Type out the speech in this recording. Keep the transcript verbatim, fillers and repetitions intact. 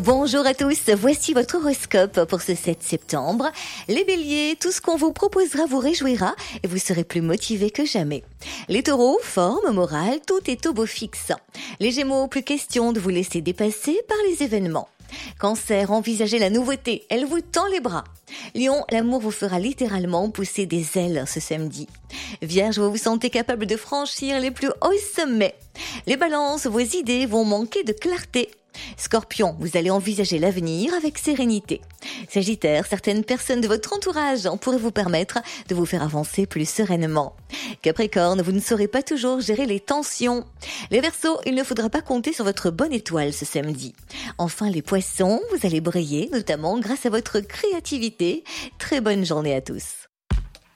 Bonjour à tous, voici votre horoscope pour ce sept septembre. Les béliers, tout ce qu'on vous proposera vous réjouira et vous serez plus motivés que jamais. Les taureaux, forme, morale, tout est au beau fixe. Les gémeaux, plus question de vous laisser dépasser par les événements. Cancer, envisagez la nouveauté, elle vous tend les bras. Lion, l'amour vous fera littéralement pousser des ailes ce samedi. Vierge, vous vous sentez capable de franchir les plus hauts sommets. Les balances, vos idées vont manquer de clarté. Scorpion, vous allez envisager l'avenir avec sérénité. Sagittaire, certaines personnes de votre entourage pourraient vous permettre de vous faire avancer plus sereinement. Capricorne, vous ne saurez pas toujours gérer les tensions. Les Verseaux, il ne faudra pas compter sur votre bonne étoile ce samedi. Enfin, les Poissons, vous allez briller, notamment grâce à votre créativité. Très bonne journée à tous.